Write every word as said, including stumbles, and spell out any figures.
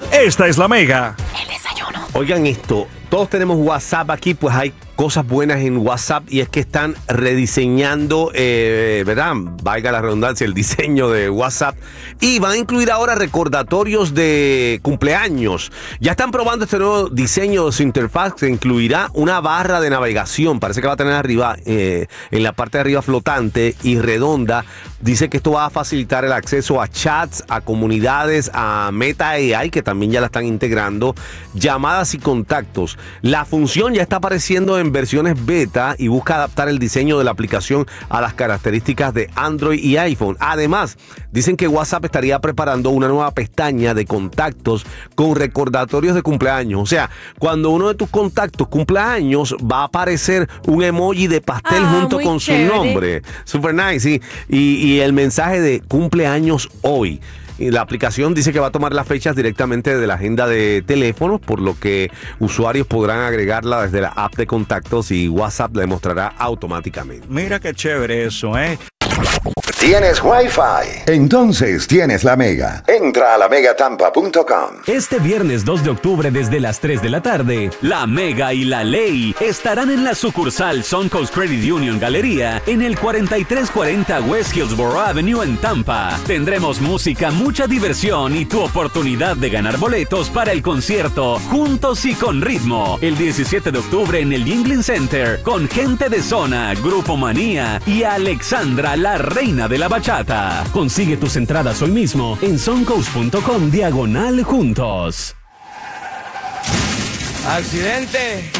Esta es la Mega. El desayuno. Oigan esto, todos tenemos WhatsApp aquí, pues hay cosas buenas en WhatsApp y es que están rediseñando, eh, ¿verdad? Valga la redundancia, el diseño de WhatsApp y van a incluir ahora recordatorios de cumpleaños. Ya están probando este nuevo diseño de su interfaz que incluirá una barra de navegación. Parece que va a tener arriba, eh, en la parte de arriba flotante y redonda. Dice que esto va a facilitar el acceso a chats, a comunidades, a Meta A I, que también ya la están integrando, llamadas y contactos. La función ya está apareciendo en versiones beta y busca adaptar el diseño de la aplicación a las características de Android y iPhone. Además, dicen que WhatsApp estaría preparando una nueva pestaña de contactos con recordatorios de cumpleaños. O sea, cuando uno de tus contactos cumple años, va a aparecer un emoji de pastel ah, junto con chévere. su nombre. Super nice, sí. Y, y el mensaje de cumpleaños hoy. Y la aplicación dice que va a tomar las fechas directamente de la agenda de teléfonos, por lo que usuarios podrán agregarla desde la app de contactos y WhatsApp la mostrará automáticamente. Mira qué chévere eso, ¿eh? ¿Tienes Wi-Fi? Entonces tienes la Mega. Entra a la mega tampa punto com. Este viernes dos de octubre desde las tres de la tarde, La Mega y la Ley estarán en la sucursal Suncoast Credit Union Galería en el cuarenta y tres cuarenta West Hillsborough Avenue en Tampa. Tendremos música, mucha diversión y tu oportunidad de ganar boletos para el concierto Juntos y con Ritmo el diecisiete de octubre en el Yingling Center con Gente de Zona, Grupo Manía y Alexandra, la reina de la bachata. Consigue tus entradas hoy mismo en suncoast punto com diagonal juntos. Accidente.